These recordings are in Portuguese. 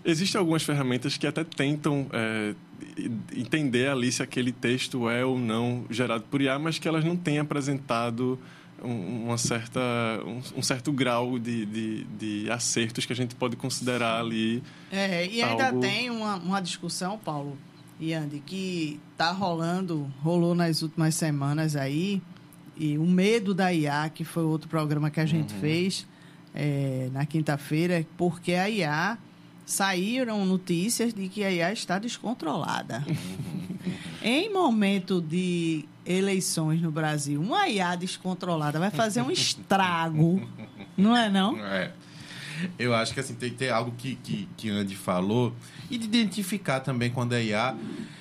Existem algumas ferramentas que até tentam entender ali se aquele texto é ou não gerado por IA, mas que elas não têm apresentado um certo grau de acertos que a gente pode considerar ali. E ainda tem uma discussão, Paulo e Andy, que rolou nas últimas semanas aí, e o medo da IA, que foi outro programa que a gente fez na quinta-feira, porque a IA... Saíram notícias de que a IA está descontrolada. Em momento de eleições no Brasil, uma IA descontrolada vai fazer um estrago, não é não? Eu acho que assim, tem que ter algo que Andy falou, e de identificar também quando é IA,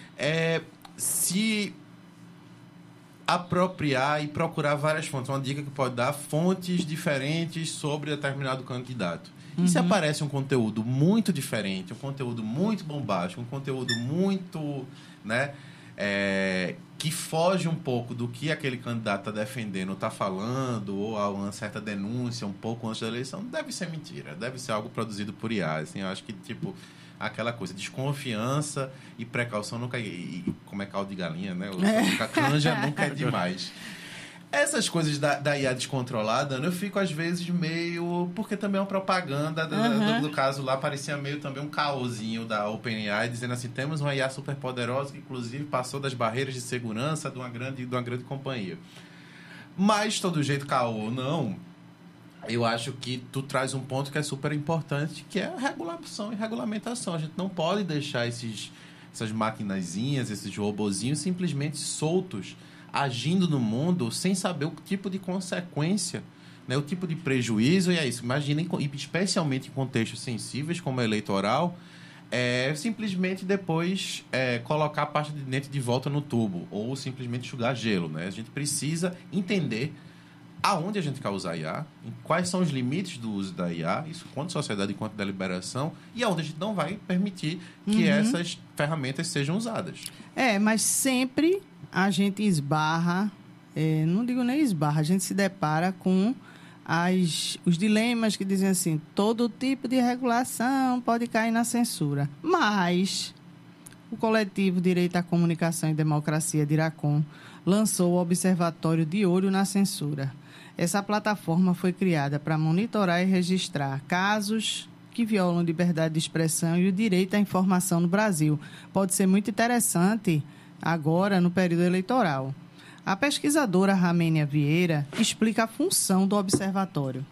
se apropriar e procurar várias fontes. Uma dica que pode dar fontes diferentes sobre determinado candidato. E se aparece um conteúdo muito diferente, um conteúdo muito bombástico, um conteúdo muito, que foge um pouco do que aquele candidato está defendendo, está falando, ou há uma certa denúncia um pouco antes da eleição, deve ser mentira, deve ser algo produzido por IA. Assim, eu acho que, aquela coisa, desconfiança e precaução nunca... E como é caldo de galinha, né? A canja nunca é demais. Essas coisas da IA descontrolada, eu fico às vezes meio... Porque também é uma propaganda, do caso lá, parecia meio também um caosinho da OpenAI, dizendo assim, temos uma IA super poderosa que inclusive passou das barreiras de segurança de uma grande companhia. Mas, de todo jeito, caô, não. Eu acho que tu traz um ponto que é super importante, que é a regulação e regulamentação. A gente não pode deixar essas maquinazinhas, esses robozinhos simplesmente soltos, agindo no mundo sem saber o tipo de consequência, o tipo de prejuízo, e é isso. Imaginem, especialmente em contextos sensíveis, como o eleitoral, simplesmente depois colocar a pasta de dente de volta no tubo, ou simplesmente enxugar gelo. A gente precisa entender aonde a gente quer usar a IA, quais são os limites do uso da IA, isso quanto sociedade, quanto deliberação, e aonde a gente não vai permitir que essas ferramentas sejam usadas. Mas sempre a gente esbarra, não digo nem esbarra, a gente se depara com os dilemas que dizem assim, todo tipo de regulação pode cair na censura. Mas o coletivo Direito à Comunicação e Democracia, DIRACOM, lançou o Observatório de Olho na Censura. Essa plataforma foi criada para monitorar e registrar casos que violam a liberdade de expressão e o direito à informação no Brasil. Pode ser muito interessante agora no período eleitoral. A pesquisadora Ramênia Vieira explica a função do observatório.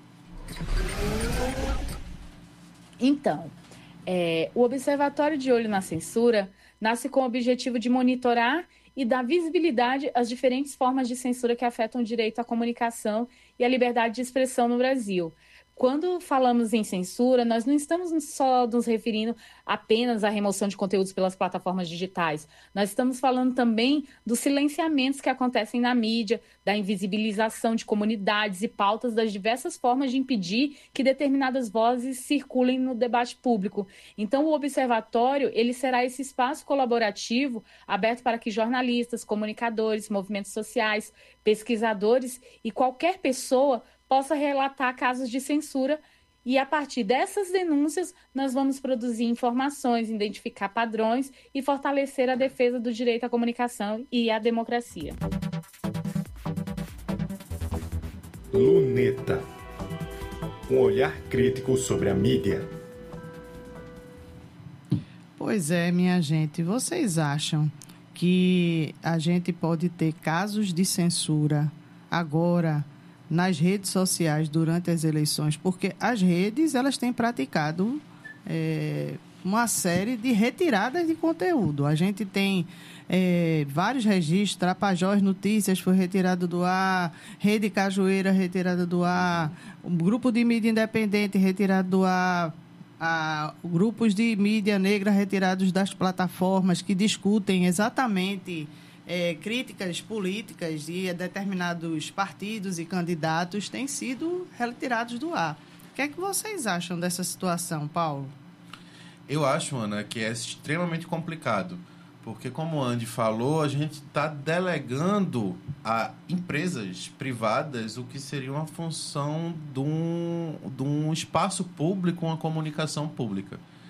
Então, o Observatório de Olho na Censura nasce com o objetivo de monitorar e dar visibilidade às diferentes formas de censura que afetam o direito à comunicação e à liberdade de expressão no Brasil. Quando falamos em censura, nós não estamos só nos referindo apenas à remoção de conteúdos pelas plataformas digitais. Nós estamos falando também dos silenciamentos que acontecem na mídia, da invisibilização de comunidades e pautas, das diversas formas de impedir que determinadas vozes circulem no debate público. Então, o observatório ele será esse espaço colaborativo aberto para que jornalistas, comunicadores, movimentos sociais, pesquisadores e qualquer pessoa possa relatar casos de censura e, a partir dessas denúncias, nós vamos produzir informações, identificar padrões e fortalecer a defesa do direito à comunicação e à democracia. Luneta. Um olhar crítico sobre a mídia. Pois é, minha gente. Vocês acham que a gente pode ter casos de censura agora nas redes sociais durante as eleições, porque as redes elas têm praticado uma série de retiradas de conteúdo. A gente tem vários registros, Tapajós Notícias foi retirado do ar, Rede Cajueira retirada do ar, o Grupo de Mídia Independente retirado do ar, grupos de mídia negra retirados das plataformas que discutem exatamente críticas políticas de determinados partidos e candidatos têm sido retirados do ar. O que é que vocês acham dessa situação, Paulo? Eu acho, Ana, que é extremamente complicado, porque, como o Andy falou, a gente está delegando a empresas privadas o que seria uma função de um espaço público, uma comunicação pública.